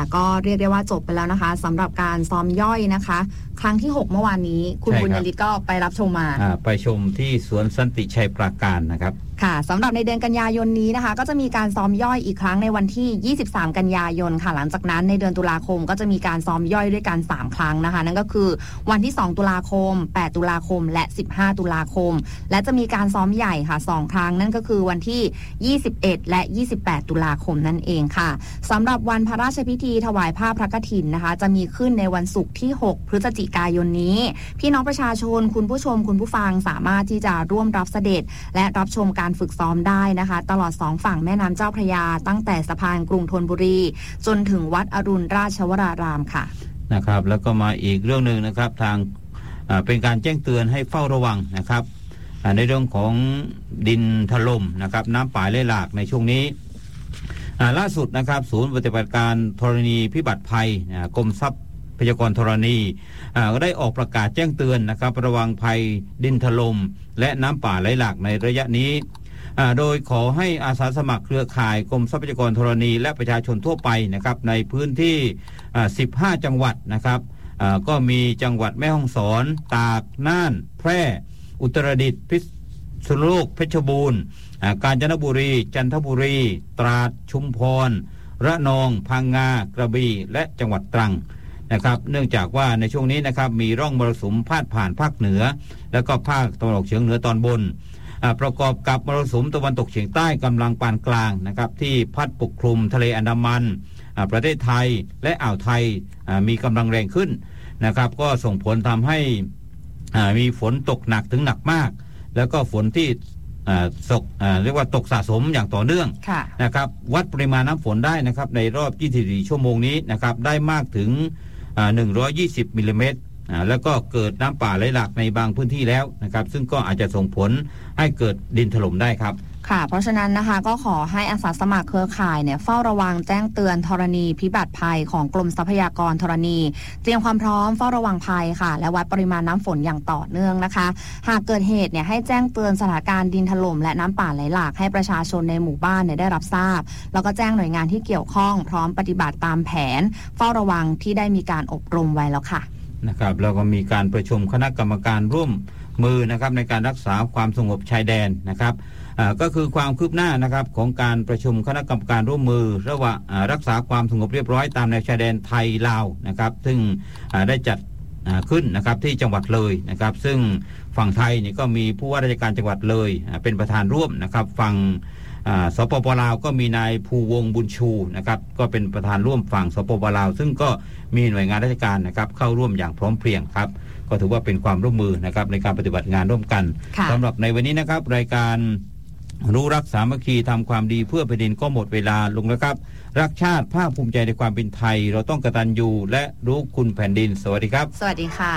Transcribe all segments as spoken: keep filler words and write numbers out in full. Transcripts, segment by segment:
ก็เรียกได้ว่าจบไปแล้วนะคะสำหรับการซ้อมย่อยนะคะครั้งที่หกเมื่อวานนี้คุณบุญยฤทธิ์ก็ไปรับชมมาไปชมที่สวนสันติชัยปราการนะครับค่ะสำหรับในเดือนกันยายนนี้นะคะก็จะมีการซ้อมย่อยอีกครั้งในวันที่ยี่สิบสามกันยายนค่ะหลังจากนั้นในเดือนตุลาคมก็จะมีการซ้อมย่อยด้วยกันสามครั้งนะคะนั่นก็คือวันที่สองตุลาคมแปดตุลาคมและสิบห้าตุลาคมและจะมีการซ้อมใหญ่ค่ะสองครั้งนั่นก็คือวันที่ยี่สิบเอ็ดและยี่สิบแปดตุลาคมนั่นเองค่ะสำหรับวันพระราชพิธีถวายผ้าพระกฐินนะคะจะมีขึ้นในวันศุกร์ที่หกพฤศจิกายนนี้พี่น้องประชาชนคุณผู้ชมคุณผู้ฟังสามารถที่จะร่วมรับเสด็จและรับชมการฝึกซ้อมได้นะคะตลอดสองฝั่งแม่น้ำเจ้าพระยาตั้งแต่สะพานกรุงธนบุรีจนถึงวัดอรุณราชวรารามค่ะนะครับแล้วก็มาอีกเรื่องนึงนะครับทางเป็นการแจ้งเตือนให้เฝ้าระวังนะครับในเรื่องของดินถล่มนะครับน้ำป่าไหลหลากในช่วงนี้ล่าสุดนะครับศูนย์ปฏิบัติการธรณีพิบัติภัยกรมทรัพยากรธรณีก็ได้ออกประกาศแจ้งเตือนนะครับระวังภัยดินถล่มและน้ำป่าไหลหลากในระยะนี้โดยขอให้อาสาสมัครเครือข่ายกรมทรัพยากรธรณีและประชาชนทั่วไปนะครับในพื้นที่สิบห้าจังหวัดนะครับก็มีจังหวัดแม่ฮ่องสอนตากน่านแพร่อุตรดิตถ์พิษณุโลกเพชรบูรณ์กาญจนบุรีจันทบุรีตราดชุมพรระนองพังงากระบี่และจังหวัดตรังนะครับเนื่องจากว่าในช่วงนี้นะครับมีร่องมรสุมพาดผ่านภาคเหนือแล้วก็ภาคตะวันออกเฉียงเหนือตอนบนประกอบกับมรสุมตะวันตกเฉียงใต้กำลังปานกลางนะครับที่พัดปกคลุมทะเลอันดามันประเทศไทยและอ่าวไทยมีกำลังแรงขึ้นนะครับก็ส่งผลทำให้มีฝนตกหนักถึงหนักมากแล้วก็ฝนที่ตกเรียกว่าตกสะสมอย่างต่อเนื่องนะครับวัดปริมาณน้ำฝนได้นะครับในรอบยี่สิบสี่ชั่วโมงนี้นะครับได้มากถึงหนึ่งร้อยยี่สิบมิลลิเมตรแล้วก็เกิดน้ำป่าไหลหลากในบางพื้นที่แล้วนะครับซึ่งก็อาจจะส่งผลให้เกิดดินถล่มได้ครับค่ะเพราะฉะนั้นนะคะก็ขอให้อาสาสมัครเครือข่ายเนี่ยเฝ้าระวังแจ้งเตือนธรณีพิบัติภัยของกรมทรัพยากรธรณีเตรียมความพร้อมเฝ้าระวังภัยค่ะและวัดปริมาณน้ำฝนอย่างต่อเนื่องนะคะหากเกิดเหตุเนี่ยให้แจ้งเตือนสถานการณ์ดินถล่มและน้ำป่าไหลหลากให้ประชาชนในหมู่บ้านเนี่ยได้รับทราบแล้วก็แจ้งหน่วยงานที่เกี่ยวข้องพร้อมปฏิบัติตามแผนเฝ้าระวังที่ได้มีการอบรมไว้แล้วค่ะนะครับแล้วก็มีการประชุมคณะกรรมการร่วมมือนะครับในการรักษาความสงบชายแดนนะครับก็คือความคืบหน้านะครับของการประชุมคณะกรรมการร่วมมือระหว่างรักษาความสงบเรียบร้อยตามแนวชายแดนไทยลาวนะครับซึ่งได้จัดขึ้นนะครับที่จังหวัดเลยนะครับซึ่งฝั่งไทยนี่ก็มีผู้ว่าราชการจังหวัดเลยเป็นประธานร่วมนะครับฝั่งสปปลาวก็มีนายภูวงศ์บุญชูนะครับก็เป็นประธานร่วมฝั่งสปปลาวซึ่งก็มีหน่วยงานราชการนะครับเข้าร่วมอย่างพร้อมเพรียงครับก็ถือว่าเป็นความร่วมมือนะครับในการปฏิบัติงานร่วมกันสำหรับในวันนี้นะครับรายการรู้รักสามัคคีทำความดีเพื่อแผ่นดินก็หมดเวลาลงแล้วครับรักชาติภาคภูมิใจในความเป็นไทยเราต้องกตัญญูและรู้คุณแผ่นดินสวัสดีครับสวัสดีค่ะ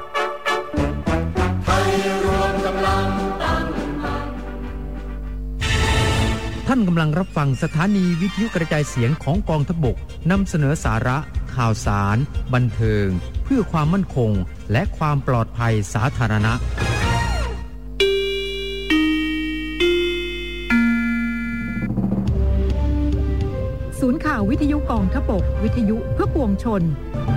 ไทยรวมกำลังตั้งมั่นท่านกำลังรับฟังสถานีวิทยุกระจายเสียงของกองทัพบกนำเสนอสาระข่าวสารบันเทิงเพื่อความมั่นคงและความปลอดภัยสาธารณะศูนย์ข่าววิทยุกองทัพบกวิทยุเพื่อปวงชน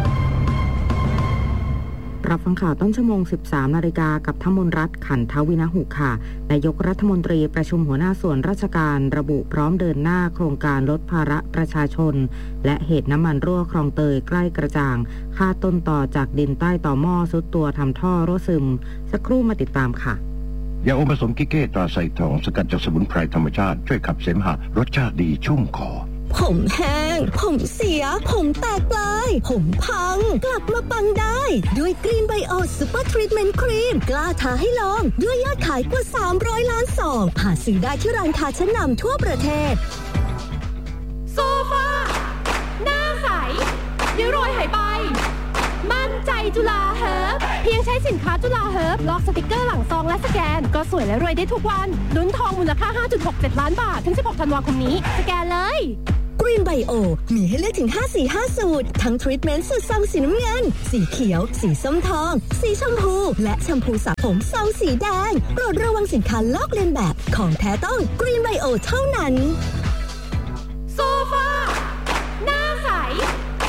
รับฟังข่าวต้นชั่วโมง สิบสามนาฬิกากับธมนรัตน์ขันทวินหุค่ะนายกรัฐมนตรีประชุมหัวหน้าส่วนราชการระบุพร้อมเดินหน้าโครงการลดภาระประชาชนและเหตุน้ำมันรั่วคลองเตยใกล้กระจ่างค่าต้นต่อจากดินใต้ต่อหม้อซุดตัวทำท่อรั่วซึมสักครู่มาติดตามค่ะยาอมผสมกิเก้ตราไซทองสกัดจากสมุนไพรธรรมชาติช่วยขับเสมหะรสชาติดีชุ่มคอผมแห้งผมเสียผมแตกปลายผมพังกลับมาปังได้ด้วยกรีนไบโอซูเปอร์ทรีทเมนต์ครีมกล้าท้าให้ลองด้วยยอดขายกว่าสามร้อยล้านซองหาซื้อได้ที่ร้านค้าชั้นนำทั่วประเทศโซฟาหน้าใสริ้วรอยหายไปมั่นใจจุฬาเฮิร์บเพียงใช้สินค้าจุฬาเฮิร์บลอกสติกเกอร์หลังซองและสแกนก็สวยและรวยได้ทุกวันลุ้นทองมูลค่า ห้าจุดหกเจ็ด ล้านบาทถึงสิบหกธันวาคมนี้สแกนเลยกรีนไบโอมีให้เลือกถึงห้าสีห้าสูตรทั้งทรีทเมนต์สูตรซองสีน้ำเงินสีเขียวสีส้มทองสีชมพูและแชมพูสระผมซองสีแดงโปรดระวังสินค้าลอกเลียนแบบของแท้ต้องกรีนไบโอเท่านั้นโซฟาหน้าใส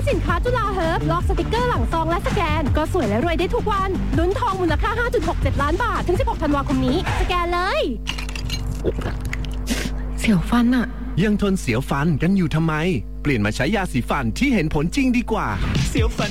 สินค้าจุฬาเฮิร์บลอกสติกเกอร์หลังซองและสแกนก็สวยและรวยได้ทุกวันลุ้นทองมูลค่า ห้าจุดหกเจ็ด ล้านบาทถึงสิบหกธันวาคมนี้สแกนเลยเสียวฟันอะยังทนเสียวฟันกันอยู่ทำไมเปลี่ยนมาใช้ยาสีฟันที่เห็นผลจริงดีกว่าเสียวฟัน